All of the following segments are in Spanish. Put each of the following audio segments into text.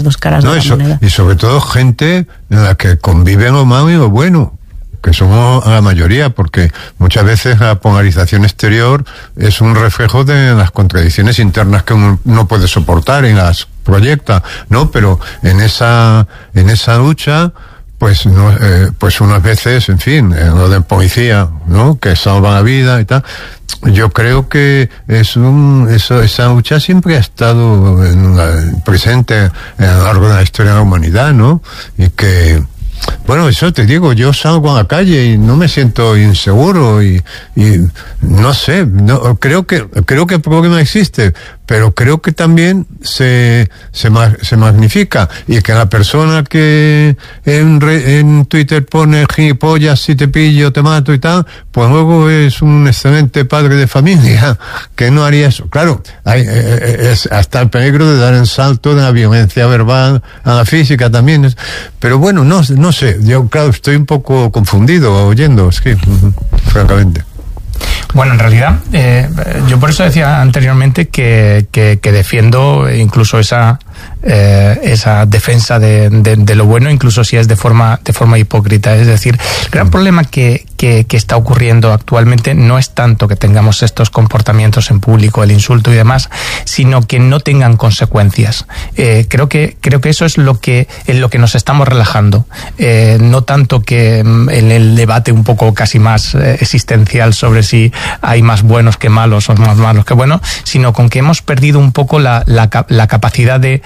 dos caras de la moneda. Y sobre todo gente en la que conviven lo malo y lo bueno, que somos la mayoría, porque muchas veces la polarización exterior es un reflejo de las contradicciones internas que uno no puede soportar y las proyecta, ¿no? Pero en esa lucha, pues no, pues unas veces, en fin, lo de policía, ¿no? Que salva la vida y tal. Yo creo que esa lucha siempre ha estado presente a lo largo de la historia de la humanidad, ¿no? Y que, bueno, eso te digo, yo salgo a la calle y no me siento inseguro y no sé, creo que el problema existe, pero creo que también se magnifica, y que la persona que en Twitter pone gilipollas, si te pillo te mato y tal, pues luego es un excelente padre de familia que no haría eso. Claro, es hasta el peligro de dar el salto de la violencia verbal a la física también, pero bueno, no sé, yo claro estoy un poco confundido oyendo, es que francamente. Bueno, en realidad, yo por eso decía anteriormente que defiendo incluso esa defensa de lo bueno, incluso si es de forma hipócrita. Es decir, el gran problema que está ocurriendo actualmente no es tanto que tengamos estos comportamientos en público, el insulto y demás, sino que no tengan consecuencias. Creo que eso es en lo que nos estamos relajando. No tanto que en el debate un poco casi más existencial sobre si hay más buenos que malos o más malos que buenos, sino con que hemos perdido un poco la capacidad de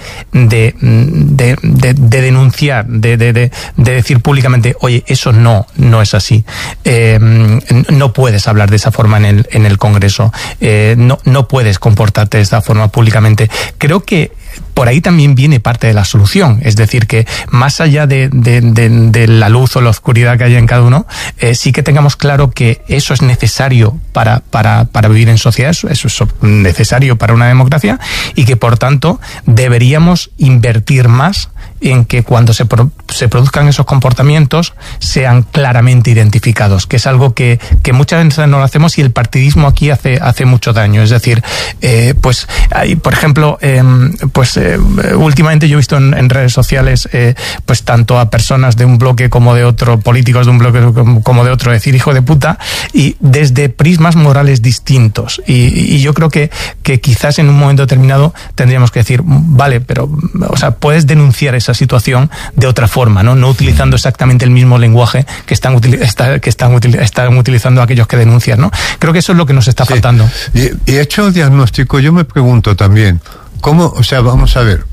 denunciar, de decir públicamente, oye, eso no es así. No puedes hablar de esa forma en el Congreso. No puedes comportarte de esa forma públicamente. Creo que por ahí también viene parte de la solución, es decir, que más allá de la luz o la oscuridad que haya en cada uno, sí que tengamos claro que eso es necesario para vivir en sociedad, eso es necesario para una democracia, y que por tanto deberíamos invertir más en que cuando se produzcan esos comportamientos sean claramente identificados, que es algo que muchas veces no lo hacemos, y el partidismo aquí hace mucho daño. Es decir, pues hay, por ejemplo, últimamente yo he visto en redes sociales pues tanto a personas de un bloque como de otro, políticos de un bloque como de otro, decir hijo de puta, y desde prismas morales distintos, y yo creo que quizás en un momento determinado tendríamos que decir, vale, pero o sea, puedes denunciar esa situación de otra forma, no utilizando exactamente el mismo lenguaje que están utilizando aquellos que denuncian, ¿no? Creo que eso es lo que nos está faltando. Y hecho el diagnóstico, yo me pregunto también, ¿cómo? O sea, vamos a ver,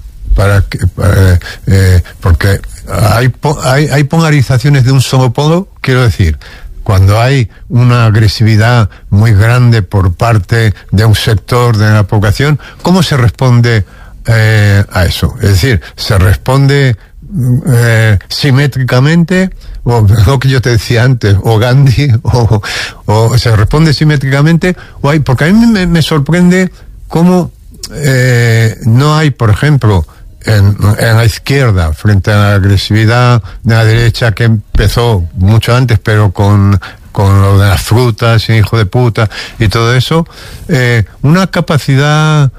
porque hay polarizaciones de un solo polo, quiero decir, cuando hay una agresividad muy grande por parte de un sector de la población, ¿cómo se responde a eso? Es decir, ¿se responde simétricamente, o lo que yo te decía antes, o Gandhi, o se responde simétricamente, porque a mí me sorprende cómo no hay, por ejemplo, en la izquierda, frente a la agresividad de la derecha que empezó mucho antes, pero con lo de las frutas y hijo de puta y todo eso, una capacidad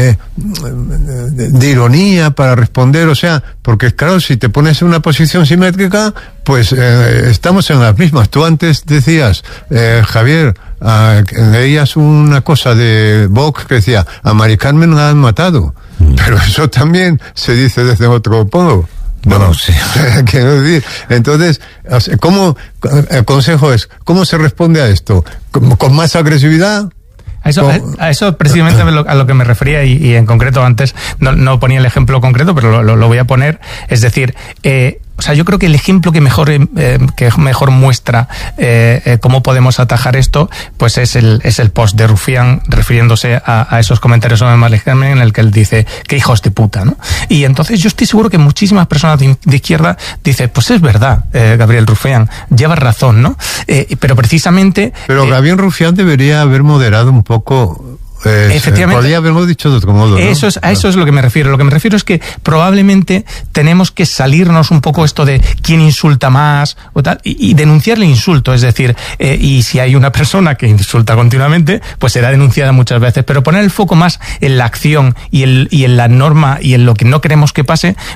de ironía para responder, o sea, porque claro, si te pones en una posición simétrica, pues estamos en las mismas. Tú antes decías, Javier, leías una cosa de Vox que decía, a Mari Carmen la han matado, pero eso también se dice desde otro polo. Bueno, sí. Quiero decir, entonces, el consejo es, ¿cómo se responde a esto? ¿Con más agresividad? A eso precisamente a lo que me refería, y en concreto antes no ponía el ejemplo concreto, pero lo voy a poner. Es decir, o sea, yo creo que el ejemplo que mejor muestra cómo podemos atajar esto, pues es el post de Rufián refiriéndose a esos comentarios sobre Mari Carmen, en el que él dice, qué hijos de puta, ¿no? Y entonces yo estoy seguro que muchísimas personas de izquierda dicen, pues es verdad, Gabriel Rufián, llevas razón, ¿no? Pero precisamente... Pero Gabriel Rufián debería haber moderado un poco Efectivamente. Podría haberlo dicho de otro modo, ¿no? A eso es lo que me refiero. Lo que me refiero es que probablemente tenemos que salirnos un poco esto de quién insulta más o tal, y denunciar el insulto. Es decir, y si hay una persona que insulta continuamente, pues será denunciada muchas veces. Pero poner el foco más en la acción y en la norma y en lo que no queremos que pase,